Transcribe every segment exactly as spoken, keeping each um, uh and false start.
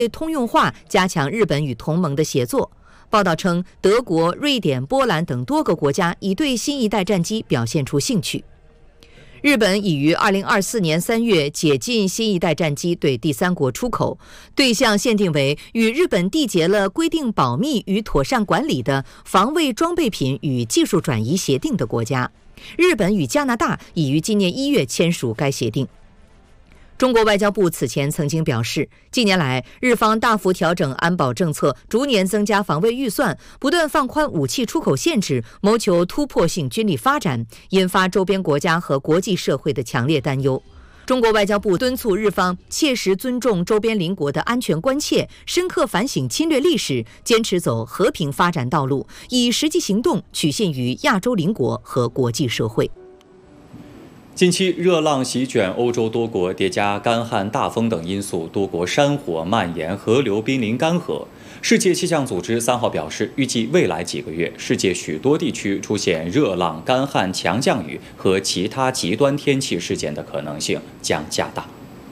通用化，加强日本与同盟的协作。报道称，德国、瑞典、波兰等多个国家已对新一代战机表现出兴趣。日本已于二零二四年三月解禁新一代战机对第三国出口，对象限定为与日本缔结了规定保密与妥善管理的防卫装备品与技术转移协定的国家。日本与加拿大已于今年一月签署该协定。中国外交部此前曾经表示，近年来日方大幅调整安保政策，逐年增加防卫预算，不断放宽武器出口限制，谋求突破性军力发展，引发周边国家和国际社会的强烈担忧。中国外交部敦促日方切实尊重周边邻国的安全关切，深刻反省侵略历史，坚持走和平发展道路，以实际行动取信于亚洲邻国和国际社会。 近期热浪席卷欧洲多国，叠加干旱、大风等因素，多国山火蔓延，河流濒临干涸。世界气象组织三号表示，预计未来几个月，世界许多地区出现热浪、干旱、强降雨和其他极端天气事件的可能性将加大。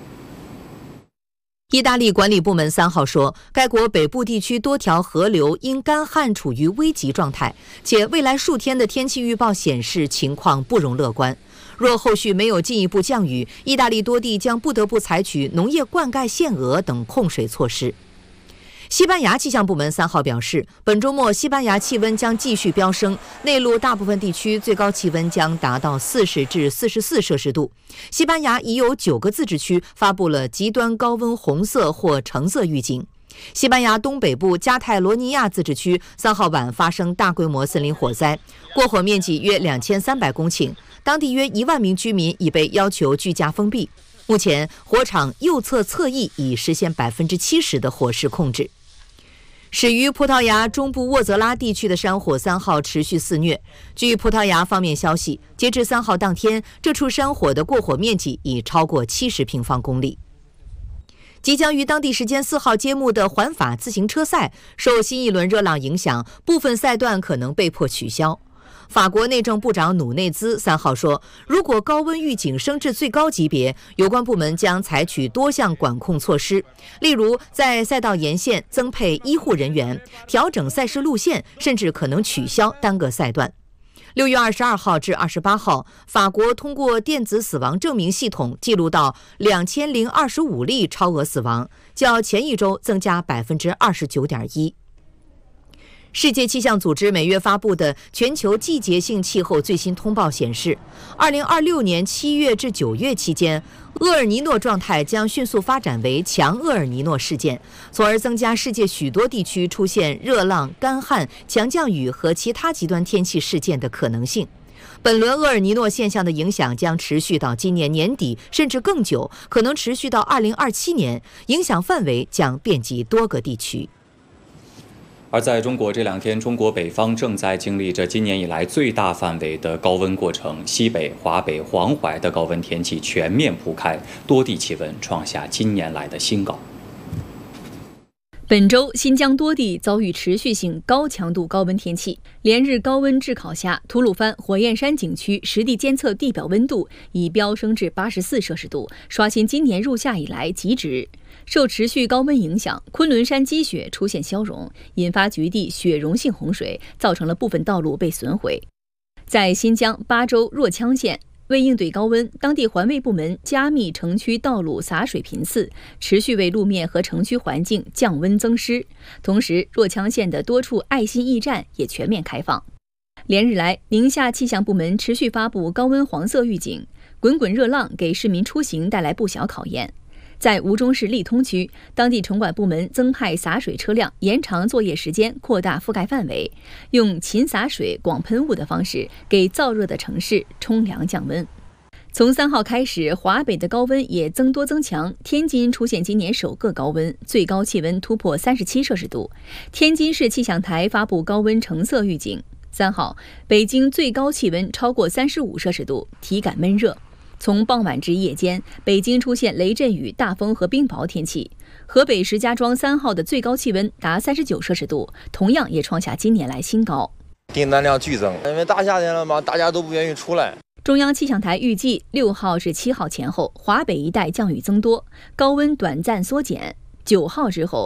意大利管理部门三号说，该国北部地区多条河流因干旱处于危急状态，且未来数天的天气预报显示情况不容乐观。若后续没有进一步降雨，意大利多地将不得不采取农业灌溉限额等控水措施。西班牙气象部门三号表示，本周末西班牙气温将继续飙升，内陆大部分地区最高气温将达到四十至四十四摄氏度。西班牙已有九个自治区发布了极端高温红色或橙色预警。西班牙东北部加泰罗尼亚自治区三号晚发生大规模森林火灾，过火面积约两千三百公顷，当地约一万名居民已被要求居家封闭。目前，火场右侧侧翼已实现百分之七十的火势控制。始于葡萄牙中部沃泽拉地区的山火三号持续肆虐。据葡萄牙方面消息，截至三号当天，这处山火的过火面积已超过七十平方公里。即将于当地时间四号揭幕的环法自行车赛，受新一轮热浪影响，部分赛段可能被迫取消。法国内政部长努内兹三号说，如果高温预警升至最高级别，有关部门将采取多项管控措施，例如在赛道沿线增配医护人员，调整赛事路线，甚至可能取消单个赛段。六月二十二号至二十八号，法国通过电子死亡证明系统记录到两千零二十五例超额死亡，较前一周增加百分之二十九点一。世界气象组织每月发布的全球季节性气候最新通报显示，二零二六年七月至九月期间，厄尔尼诺状态将迅速发展为强厄尔尼诺事件，从而增加世界许多地区出现热浪、干旱、强降雨和其他极端天气事件的可能性。本轮厄尔尼诺现象的影响将持续到今年年底，甚至更久，可能持续到二零二七年，影响范围将遍及多个地区。 而在中国这两天，中国北方正在经历着今年以来最大范围的高温过程，西北、华北、黄淮的高温天气全面铺开，多地气温创下今年来的新高。 本周，新疆多地遭遇持续性高强度高温天气，连日高温炙烤下，吐鲁番火焰山景区实地监测地表温度已飙升至八十四摄氏度，刷新今年入夏以来极值。受持续高温影响，昆仑山积雪出现消融，引发局地雪融性洪水，造成了部分道路被损毁。在新疆巴州若羌县，为应对高温，当地环卫部门加密城区道路洒水频次，持续为路面和城区环境降温增湿。同时，若羌县的多处爱心驿站也全面开放。连日来，宁夏气象部门持续发布高温黄色预警，滚滚热浪给市民出行带来不小考验。在吴忠市利通区，当地城管部门增派洒水车辆，延长作业时间，扩大覆盖范围，用勤洒水、广喷雾的方式给燥热的城市冲凉降温。从三号开始，华北的高温也增多增强，天津出现今年首个高温，最高气温突破三十七摄氏度。天津市气象台发布高温橙色预警。三号，北京最高气温超过三十五摄氏度，体感闷热。从傍晚至夜间，北京出现雷阵雨、大风和冰雹天气。河北石家庄三号的最高气温达三十九摄氏度，同样也创下今年来新高。 订单量剧增，因为大夏天了嘛，大家都不愿意出来。 中央气象台预计，六号至七号前后，华北一带降雨增多，高温短暂缩减。九号之后，